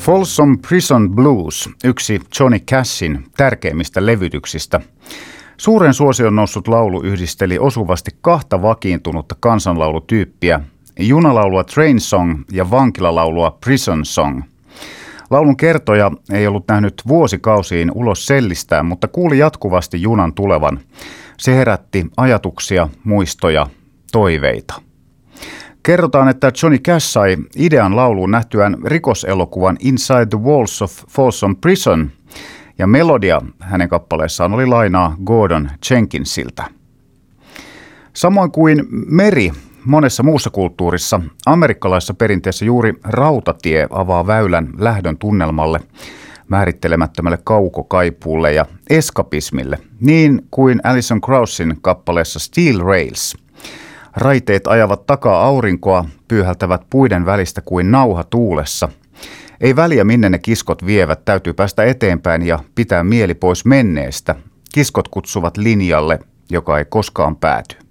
Folsom Prison Blues, yksi Johnny Cashin tärkeimmistä levytyksistä. Suuren suosion noussut laulu yhdisteli osuvasti kahta vakiintunutta kansanlaulutyyppiä, junalaulua Train Song ja vankilalaulua Prison Song. Laulun kertoja ei ollut nähnyt vuosikausiin ulos sellistään, mutta kuuli jatkuvasti junan tulevan. Se herätti ajatuksia, muistoja, toiveita. Kerrotaan, että Johnny Cash sai idean lauluun nähtyään rikoselokuvan Inside the Walls of Folsom Prison, ja melodia hänen kappaleessaan oli lainaa Gordon Jenkinsiltä. Samoin kuin meri monessa muussa kulttuurissa, amerikkalaisessa perinteessä juuri rautatie avaa väylän lähdön tunnelmalle, määrittelemättömälle kaukokaipuulle ja eskapismille, niin kuin Alison Krausin kappaleessa Steel Rails. Raiteet ajavat takaa aurinkoa, pyyhältävät puiden välistä kuin nauha tuulessa. Ei väliä minne ne kiskot vievät, täytyy päästä eteenpäin ja pitää mieli pois menneestä. Kiskot kutsuvat linjalle, joka ei koskaan pääty.